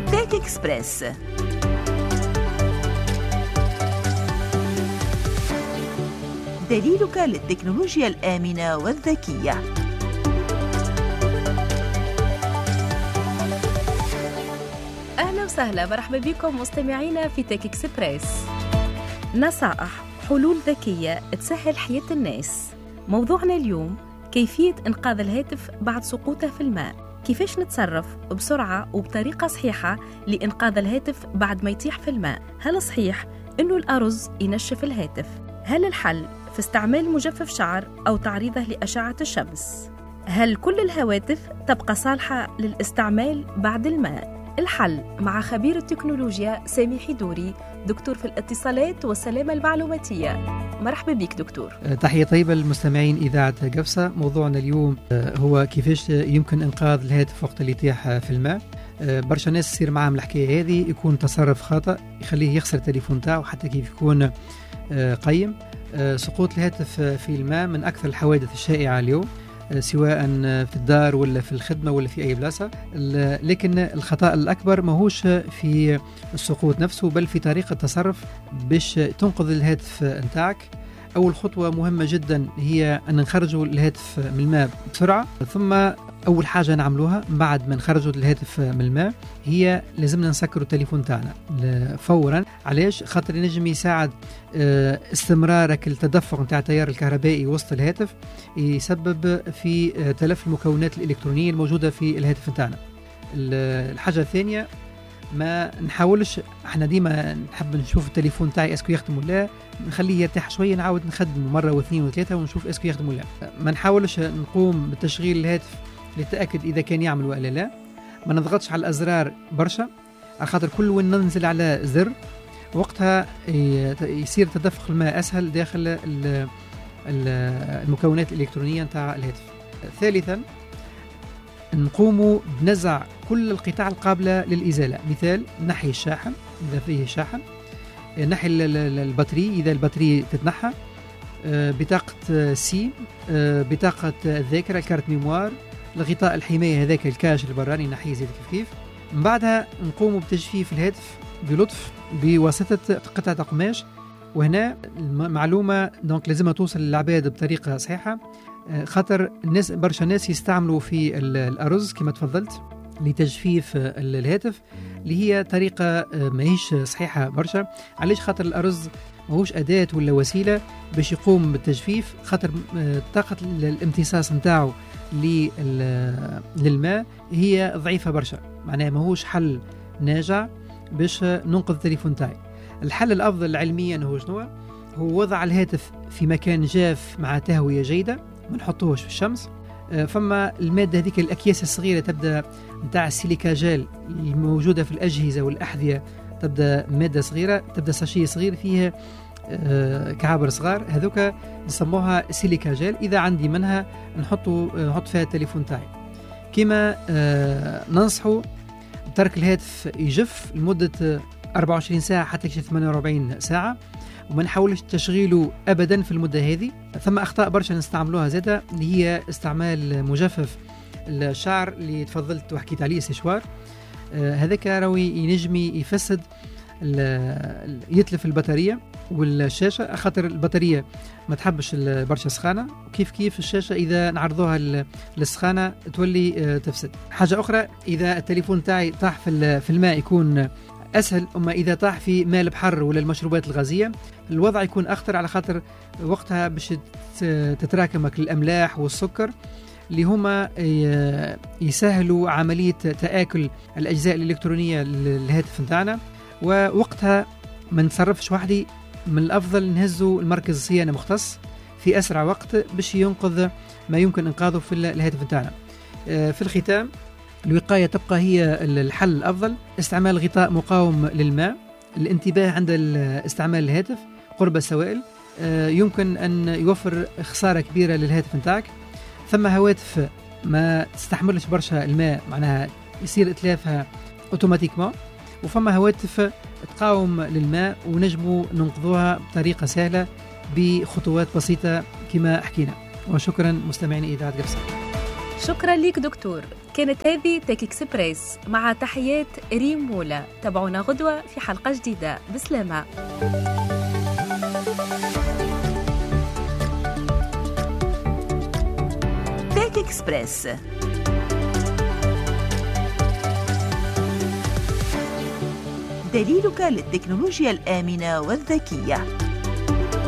تيك إكسبريس. دليلك للتكنولوجيا الآمنة والذكية. أهلا وسهلا، مرحبا بكم مستمعينا في تيك إكسبريس. نصائح، حلول ذكية تسهل حياة الناس. موضوعنا اليوم كيفية إنقاذ الهاتف بعد سقوطه في الماء. كيفاش نتصرف بسرعة وبطريقة صحيحة لإنقاذ الهاتف بعد ما يطيح في الماء؟ هل صحيح إنه الأرز ينشف الهاتف؟ هل الحل في استعمال مجفف شعر أو تعريضه لأشعة الشمس؟ هل كل الهواتف تبقى صالحة للاستعمال بعد الماء؟ الحل مع خبير التكنولوجيا سامي حيدوري، دكتور في الاتصالات والسلامة المعلوماتية. مرحبا بك دكتور. تحية طيبة للمستمعين إذاعة قفصة. موضوعنا اليوم هو كيفاش يمكن إنقاذ الهاتف وقت اللي يطيح في الماء. برشا ناس تصير معهم الحكاية هذه، يكون تصرف خاطئ يخليه يخسر التليفون تاعه، حتى كيف يكون قيم. سقوط الهاتف في الماء من أكثر الحوادث الشائعة اليوم، سواء في الدار ولا في الخدمة ولا في أي بلاصة. لكن الخطأ الأكبر ماهوش في السقوط نفسه، بل في طريقة التصرف باش تنقذ الهاتف نتاعك. أول خطوة مهمة جدا هي أن نخرجوا الهاتف من الماء بسرعة. ثم أول حاجة نعملوها بعد ما نخرجوا الهاتف من الماء هي لازمنا نسكروا التليفون تاعنا فورا. علاش؟ خاطر ينجم يساعد استمرارك التدفق نتاع التيار الكهربائي وسط الهاتف، يسبب في تلف المكونات الإلكترونية الموجودة في الهاتف نتاعنا. الحاجة الثانية، ما نحاولش، احنا ديما نحب نشوف التليفون تاعي اسكو يخدم ولا، نخليه يرتاح شويه، نعاود نخدمه مره واثنين وثلاثه ونشوف اسكو يخدم ولا. ما نحاولش نقوم بتشغيل الهاتف للتاكد اذا كان يعمل ولا لا. ما نضغطش على الازرار برشا، على خاطر كل وين ننزل على زر وقتها يصير تدفق الماء اسهل داخل المكونات الالكترونيه نتاع الهاتف. ثالثا، نقوموا بنزع كل القطع القابلة للإزالة. مثال، نحي الشاحن إذا فيه شاحن، نحي البطارية إذا البطارية تتنحى، بطاقة سيم، بطاقة الذاكرة، الكارت ميموار، الغطاء الحماية هذاك الكاش البراني نحيه زي كيف. من بعدها نقوموا بتجفيف الهاتف بلطف بواسطة قطعة قماش. وهنا المعلومة دونك لازم توصل للعباد بطريقة صحيحة، خاطر الناس برشا ناس يستعملوا في الأرز كما تفضلت لتجفيف الهاتف، اللي هي طريقة ماهيش صحيحة برشا. علاش؟ خاطر الأرز ماهوش أداة ولا وسيلة باش يقوم بالتجفيف، خاطر طاقة الامتصاص نتاعو للماء هي ضعيفة برشا، معناها ماهوش حل ناجع باش ننقذ التليفون تاعي. الحل الأفضل علميا هو شنو؟ هو وضع الهاتف في مكان جاف مع تهوية جيدة، ما نحطوهش في الشمس. فما المادة هذيك الأكياس الصغيرة تبدأ نتاع السيليكا جيل الموجودة في الأجهزة والأحذية، تبدأ مادة صغيرة، تبدأ ساشيه صغير فيه كعابر صغار، هذوك نسموها سيليكا جيل. إذا عندي منها نحط فيها التليفون تاعي. كما ننصحوا ترك الهاتف يجف لمدة 24 ساعة حتى 48 ساعة، وما نحاولش تشغيله أبدا في المدة هذه. ثم أخطاء برشا نستعملوها زادة، اللي هي استعمال مجفف الشعر اللي تفضلت وحكيت عليه سيشوار. هذاك راوي ينجمي يفسد، يتلف البطارية والشاشة، خاطر البطارية ما تحبش برشا سخانة، وكيف الشاشة إذا نعرضوها للسخانة تولي تفسد. حاجة أخرى، إذا التليفون تاعي طاح في الماء يكون أسهل، أما إذا طاح في ماء البحر ولا المشروبات الغازية الوضع يكون أخطر، على خاطر وقتها باش تتراكمك الأملاح والسكر اللي هما يسهلوا عملية تآكل الأجزاء الإلكترونية للهاتف نتاعنا. ووقتها ما نتصرفش وحدي، من الأفضل نهزوا المركز الصيانة مختص في أسرع وقت باش ينقذ ما يمكن إنقاذه في الهاتف نتاعنا. في الختام، الوقاية تبقى هي الحل الأفضل. استعمال غطاء مقاوم للماء، الانتباه عند استعمال الهاتف قرب السوائل، يمكن أن يوفر خسارة كبيرة للهاتف نتاعك. ثم هواتف ما تستحملش برشا الماء، معناها يصير إتلافها أوتوماتيكما، وفما هواتف تقاوم للماء ونجموا ننقذوها بطريقة سهلة بخطوات بسيطة كما حكينا. وشكرا مستمعين إذاعة قفصة. شكرا لك دكتور. كانت هذه تيك اكسبريس مع تحيات ريم مولا. تابعونا غدوة في حلقة جديدة. بسلامة. تيك إكسبريس، دليلك للتكنولوجيا الآمنة والذكية.